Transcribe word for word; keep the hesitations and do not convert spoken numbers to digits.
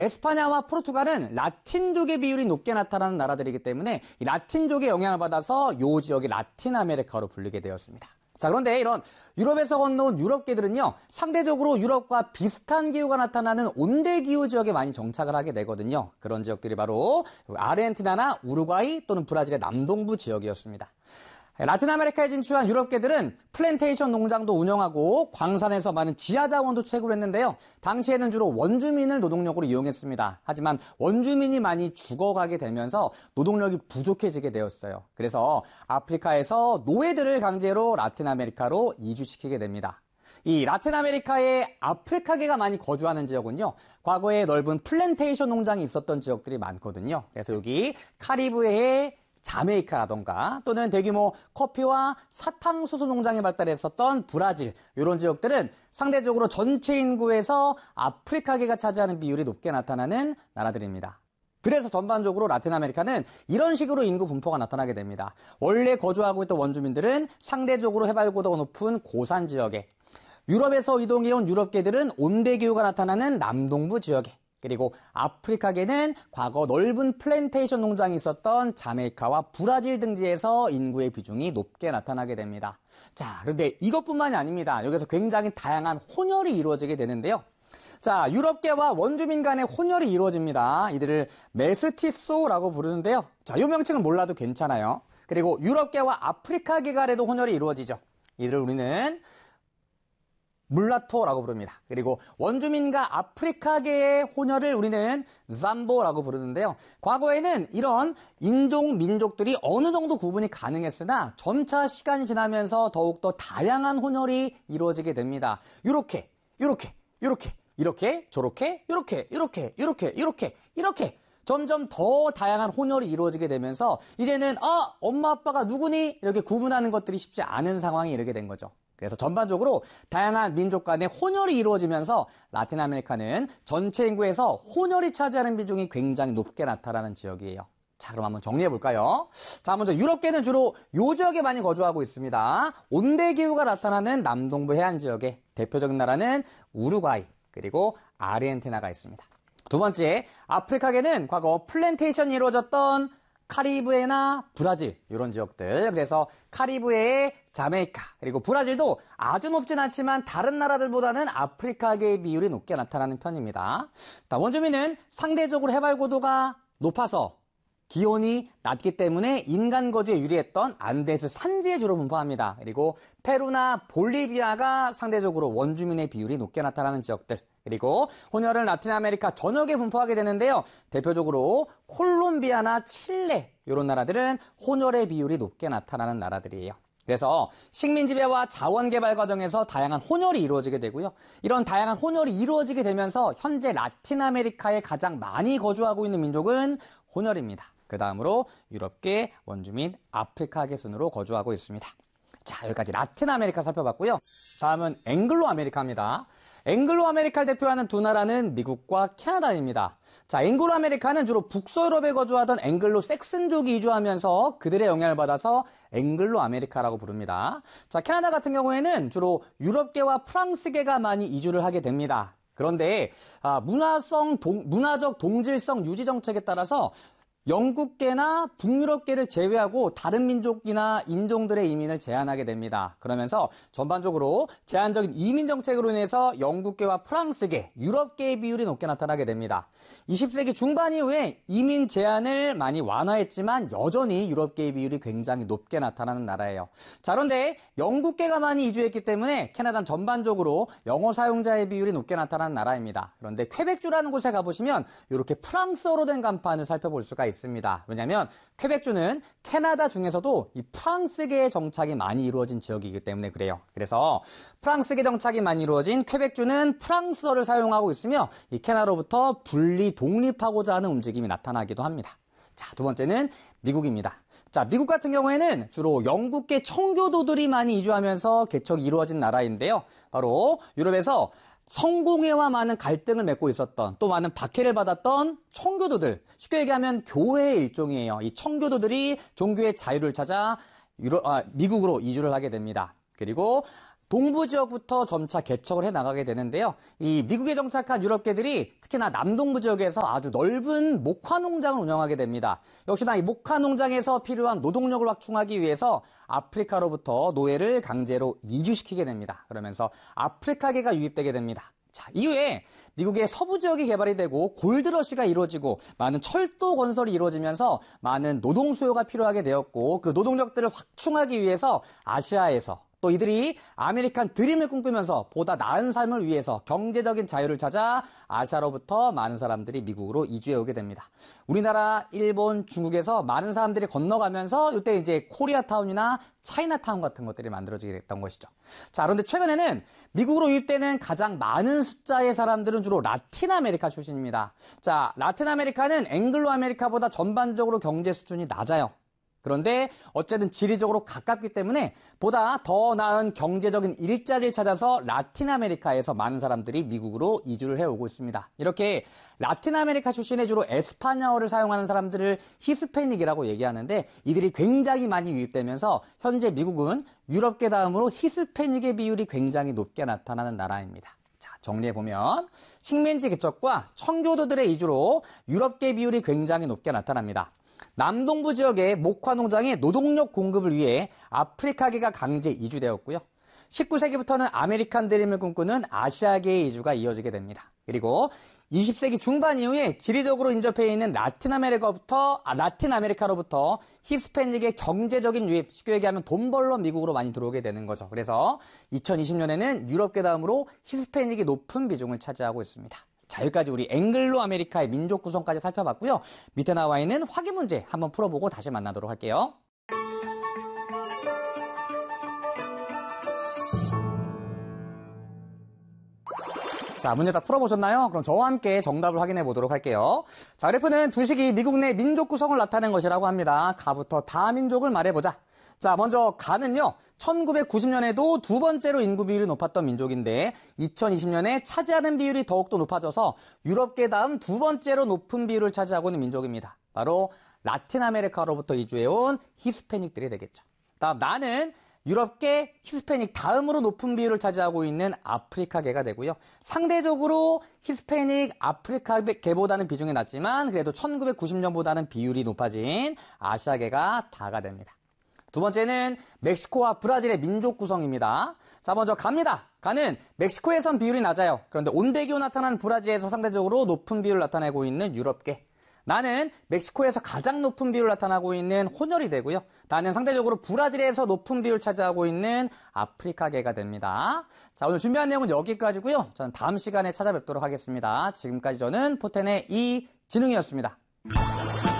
에스파냐와 포르투갈은 라틴족의 비율이 높게 나타나는 나라들이기 때문에 이 라틴족의 영향을 받아서 이 지역이 라틴 아메리카로 불리게 되었습니다. 자, 그런데 이런 유럽에서 건너온 유럽계들은요, 상대적으로 유럽과 비슷한 기후가 나타나는 온대기후 지역에 많이 정착을 하게 되거든요. 그런 지역들이 바로 아르헨티나나 우루과이 또는 브라질의 남동부 지역이었습니다. 라틴 아메리카에 진출한 유럽계들은 플랜테이션 농장도 운영하고 광산에서 많은 지하 자원도 채굴 했는데요. 당시에는 주로 원주민을 노동력으로 이용했습니다. 하지만 원주민이 많이 죽어가게 되면서 노동력이 부족해지게 되었어요. 그래서 아프리카에서 노예들을 강제로 라틴 아메리카로 이주시키게 됩니다. 이 라틴 아메리카에 아프리카계가 많이 거주하는 지역은요, 과거에 넓은 플랜테이션 농장이 있었던 지역들이 많거든요. 그래서 여기 카리브해의 자메이카라던가 또는 대규모 커피와 사탕수수 농장이 발달했었던 브라질, 이런 지역들은 상대적으로 전체 인구에서 아프리카계가 차지하는 비율이 높게 나타나는 나라들입니다. 그래서 전반적으로 라틴 아메리카는 이런 식으로 인구 분포가 나타나게 됩니다. 원래 거주하고 있던 원주민들은 상대적으로 해발고도가 높은 고산 지역에, 유럽에서 이동해온 유럽계들은 온대기후가 나타나는 남동부 지역에, 그리고 아프리카계는 과거 넓은 플랜테이션 농장이 있었던 자메이카와 브라질 등지에서 인구의 비중이 높게 나타나게 됩니다. 자, 그런데 이것뿐만이 아닙니다. 여기서 굉장히 다양한 혼혈이 이루어지게 되는데요. 자, 유럽계와 원주민 간의 혼혈이 이루어집니다. 이들을 메스티소라고 부르는데요. 자, 이 명칭은 몰라도 괜찮아요. 그리고 유럽계와 아프리카계 간에도 혼혈이 이루어지죠. 이들을 우리는 물라토라고 부릅니다. 그리고 원주민과 아프리카계의 혼혈을 우리는 잠보라고 부르는데요. 과거에는 이런 인종, 민족들이 어느 정도 구분이 가능했으나 점차 시간이 지나면서 더욱더 다양한 혼혈이 이루어지게 됩니다. 요렇게, 요렇게, 요렇게, 이렇게, 저렇게, 요렇게, 요렇게, 요렇게, 요렇게, 이렇게 점점 더 다양한 혼혈이 이루어지게 되면서 이제는 아, 엄마 아빠가 누구니? 이렇게 구분하는 것들이 쉽지 않은 상황이 이르게 된 거죠. 그래서 전반적으로 다양한 민족 간의 혼혈이 이루어지면서 라틴 아메리카는 전체 인구에서 혼혈이 차지하는 비중이 굉장히 높게 나타나는 지역이에요. 자, 그럼 한번 정리해 볼까요? 자, 먼저 유럽계는 주로 요 지역에 많이 거주하고 있습니다. 온대기후가 나타나는 남동부 해안 지역에 대표적인 나라는 우루과이, 그리고 아르헨티나가 있습니다. 두 번째, 아프리카계는 과거 플랜테이션이 이루어졌던 카리브해나 브라질, 이런 지역들. 그래서 카리브해의 자메이카, 그리고 브라질도 아주 높진 않지만 다른 나라들보다는 아프리카계의 비율이 높게 나타나는 편입니다. 원주민은 상대적으로 해발고도가 높아서 기온이 낮기 때문에 인간 거주에 유리했던 안데스 산지에 주로 분포합니다. 그리고 페루나 볼리비아가 상대적으로 원주민의 비율이 높게 나타나는 지역들. 그리고 혼혈은 라틴 아메리카 전역에 분포하게 되는데요. 대표적으로 콜롬비아나 칠레, 이런 나라들은 혼혈의 비율이 높게 나타나는 나라들이에요. 그래서 식민 지배와 자원 개발 과정에서 다양한 혼혈이 이루어지게 되고요. 이런 다양한 혼혈이 이루어지게 되면서 현재 라틴 아메리카에 가장 많이 거주하고 있는 민족은 혼혈입니다. 그 다음으로 유럽계, 원주민, 아프리카계 순으로 거주하고 있습니다. 자, 여기까지 라틴 아메리카 살펴봤고요. 다음은 앵글로 아메리카입니다. 앵글로 아메리카를 대표하는 두 나라는 미국과 캐나다입니다. 자, 앵글로 아메리카는 주로 북서유럽에 거주하던 앵글로 섹슨족이 이주하면서 그들의 영향을 받아서 앵글로 아메리카라고 부릅니다. 자, 캐나다 같은 경우에는 주로 유럽계와 프랑스계가 많이 이주를 하게 됩니다. 그런데 아, 문화성 동, 문화적 동질성 유지 정책에 따라서 영국계나 북유럽계를 제외하고 다른 민족이나 인종들의 이민을 제한하게 됩니다. 그러면서 전반적으로 제한적인 이민 정책으로 인해서 영국계와 프랑스계, 유럽계의 비율이 높게 나타나게 됩니다. 이십 세기 중반 이후에 이민 제한을 많이 완화했지만 여전히 유럽계의 비율이 굉장히 높게 나타나는 나라예요. 자, 그런데 영국계가 많이 이주했기 때문에 캐나다는 전반적으로 영어 사용자의 비율이 높게 나타나는 나라입니다. 그런데 퀘벡주라는 곳에 가보시면 이렇게 프랑스어로 된 간판을 살펴볼 수가 있습니다. 있습니다. 왜냐하면 퀘벡주는 캐나다 중에서도 이 프랑스계의 정착이 많이 이루어진 지역이기 때문에 그래요. 그래서 프랑스계 정착이 많이 이루어진 퀘벡주는 프랑스어를 사용하고 있으며 이 캐나다로부터 분리 독립하고자 하는 움직임이 나타나기도 합니다. 자, 두 번째는 미국입니다. 자, 미국 같은 경우에는 주로 영국계 청교도들이 많이 이주하면서 개척이 이루어진 나라인데요. 바로 유럽에서 성공회와 많은 갈등을 맺고 있었던, 또 많은 박해를 받았던 청교도들, 쉽게 얘기하면 교회의 일종이에요. 이 청교도들이 종교의 자유를 찾아 유럽, 아, 미국으로 이주를 하게 됩니다. 그리고 동부 지역부터 점차 개척을 해 나가게 되는데요. 이 미국에 정착한 유럽계들이 특히나 남동부 지역에서 아주 넓은 목화 농장을 운영하게 됩니다. 역시나 이 목화 농장에서 필요한 노동력을 확충하기 위해서 아프리카로부터 노예를 강제로 이주시키게 됩니다. 그러면서 아프리카계가 유입되게 됩니다. 자, 이후에 미국의 서부 지역이 개발이 되고 골드러시가 이루어지고 많은 철도 건설이 이루어지면서 많은 노동 수요가 필요하게 되었고 그 노동력들을 확충하기 위해서 아시아에서 또 이들이 아메리칸 드림을 꿈꾸면서 보다 나은 삶을 위해서 경제적인 자유를 찾아 아시아로부터 많은 사람들이 미국으로 이주해 오게 됩니다. 우리나라, 일본, 중국에서 많은 사람들이 건너가면서 이때 이제 코리아타운이나 차이나타운 같은 것들이 만들어지게 됐던 것이죠. 자, 그런데 최근에는 미국으로 유입되는 가장 많은 숫자의 사람들은 주로 라틴 아메리카 출신입니다. 자, 라틴 아메리카는 앵글로 아메리카보다 전반적으로 경제 수준이 낮아요. 그런데 어쨌든 지리적으로 가깝기 때문에 보다 더 나은 경제적인 일자리를 찾아서 라틴 아메리카에서 많은 사람들이 미국으로 이주를 해오고 있습니다. 이렇게 라틴 아메리카 출신의 주로 에스파냐어를 사용하는 사람들을 히스패닉이라고 얘기하는데 이들이 굉장히 많이 유입되면서 현재 미국은 유럽계 다음으로 히스패닉의 비율이 굉장히 높게 나타나는 나라입니다. 자, 정리해보면 식민지 개척과 청교도들의 이주로 유럽계 비율이 굉장히 높게 나타납니다. 남동부 지역의 목화 농장의 노동력 공급을 위해 아프리카계가 강제 이주되었고요. 십구 세기부터는 아메리칸 드림을 꿈꾸는 아시아계의 이주가 이어지게 됩니다. 그리고 이십 세기 중반 이후에 지리적으로 인접해 있는 라틴 아메리카부터 아, 라틴 아메리카로부터 히스패닉의 경제적인 유입, 쉽게 얘기하면 돈 벌러 미국으로 많이 들어오게 되는 거죠. 그래서 이천이십 년에는 유럽계 다음으로 히스패닉이 높은 비중을 차지하고 있습니다. 자, 여기까지 우리 앵글로 아메리카의 민족 구성까지 살펴봤고요. 밑에 나와 있는 확인 문제 한번 풀어보고 다시 만나도록 할게요. 자, 문제 다 풀어보셨나요? 그럼 저와 함께 정답을 확인해 보도록 할게요. 자, 그래프는 두 식이 미국 내 민족 구성을 나타낸 것이라고 합니다. 가부터 다민족을 말해보자. 자, 먼저 가는요, 천구백구십 년에도 두 번째로 인구 비율이 높았던 민족인데 이천이십 년에 차지하는 비율이 더욱더 높아져서 유럽계 다음 두 번째로 높은 비율을 차지하고 있는 민족입니다. 바로 라틴 아메리카로부터 이주해온 히스패닉들이 되겠죠. 다음 나는 유럽계 히스패닉 다음으로 높은 비율을 차지하고 있는 아프리카계가 되고요. 상대적으로 히스패닉 아프리카계보다는 비중이 낮지만 그래도 천구백구십 년보다는 비율이 높아진 아시아계가 다가 됩니다. 두 번째는 멕시코와 브라질의 민족 구성입니다. 자, 먼저 가입니다. 가는 멕시코에선 비율이 낮아요. 그런데 온대기후 나타난 브라질에서 상대적으로 높은 비율을 나타내고 있는 유럽계. 나는 멕시코에서 가장 높은 비율을 나타나고 있는 혼혈이 되고요. 나는 상대적으로 브라질에서 높은 비율을 차지하고 있는 아프리카계가 됩니다. 자, 오늘 준비한 내용은 여기까지고요. 저는 다음 시간에 찾아뵙도록 하겠습니다. 지금까지 저는 포텐의 이진웅이었습니다.